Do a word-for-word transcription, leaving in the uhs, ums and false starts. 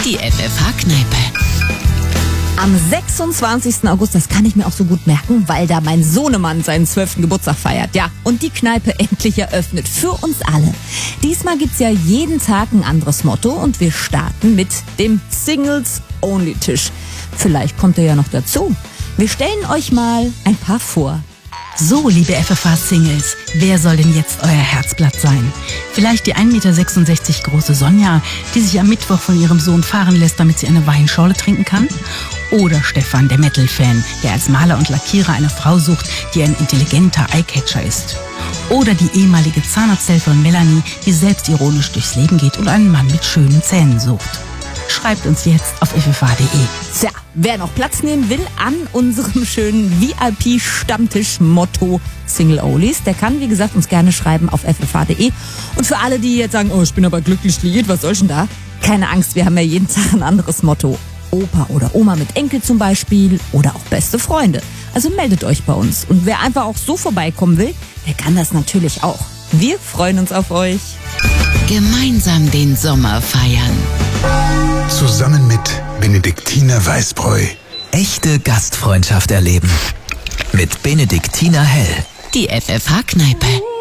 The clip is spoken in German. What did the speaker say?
Die F F H-Kneipe. Am sechsundzwanzigsten August, das kann ich mir auch so gut merken, weil da mein Sohnemann seinen zwölften Geburtstag feiert. Ja, und die Kneipe endlich eröffnet. Für uns alle. Diesmal gibt's ja jeden Tag ein anderes Motto und wir starten mit dem Singles-Only-Tisch. Vielleicht kommt er ja noch dazu. Wir stellen euch mal ein paar vor. So, liebe F F H-Singles, wer soll denn jetzt euer Herzblatt sein? Vielleicht die ein Meter sechsundsechzig große Sonja, die sich am Mittwoch von ihrem Sohn fahren lässt, damit sie eine Weinschorle trinken kann? Oder Stefan, der Metal-Fan, der als Maler und Lackierer eine Frau sucht, die ein intelligenter Eyecatcher ist? Oder die ehemalige Zahnarzthelferin Melanie, die selbstironisch durchs Leben geht und einen Mann mit schönen Zähnen sucht? Schreibt uns jetzt auf f f h punkt d e. Tja, wer noch Platz nehmen will an unserem schönen V I P-Stammtisch-Motto Single Olies, der kann, wie gesagt, uns gerne schreiben auf f f h punkt d e. Und für alle, die jetzt sagen, oh, ich bin aber glücklich liiert, was soll ich denn da? Keine Angst, wir haben ja jeden Tag ein anderes Motto. Opa oder Oma mit Enkel zum Beispiel oder auch beste Freunde. Also meldet euch bei uns. Und wer einfach auch so vorbeikommen will, der kann das natürlich auch. Wir freuen uns auf euch. Gemeinsam den Sommer feiern. Zusammen mit Benediktiner Weißbräu. Echte Gastfreundschaft erleben. Mit Benediktiner Hell. Die F F H-Kneipe.